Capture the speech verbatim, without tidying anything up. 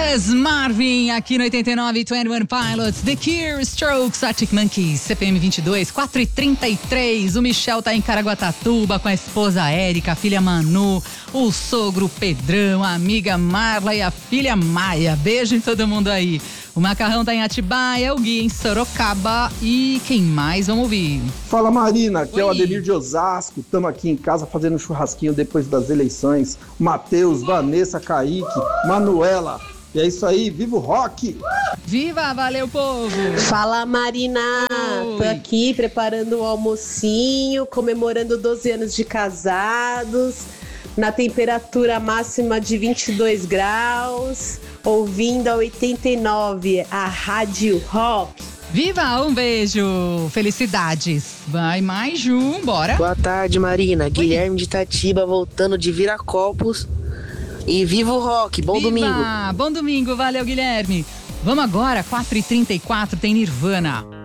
Chris Marvin, aqui no oitenta e nove, vinte e um Pilots, The Cure, Strokes, Arctic Monkeys, C P M vinte e dois, quatro e trinta e três. O Michel tá em Caraguatatuba com a esposa Érica, a filha Manu, o sogro Pedrão, a amiga Marla e a filha Maia. Beijo em todo mundo aí. O Macarrão tá em Atibaia, o Gui em Sorocaba e quem mais? Vamos ouvir. Fala Marina, aqui Oi. é o Ademir de Osasco. Estamos aqui em casa fazendo um churrasquinho depois das eleições. Matheus, Vanessa, Kaique, Manuela. E é isso aí, viva o rock! Viva, valeu povo! Fala Marina, Oi. tô aqui preparando o almocinho, comemorando doze anos de casados, na temperatura máxima de vinte e dois graus, ouvindo a oitenta e nove, a Rádio Rock. Viva, um beijo, felicidades. Vai mais um, bora. Boa tarde, Marina. Guilherme de Itatiba voltando de Viracopos. E viva o rock, bom Viva, domingo. bom domingo, valeu Guilherme. Vamos agora, quatro e trinta e quatro, tem Nirvana.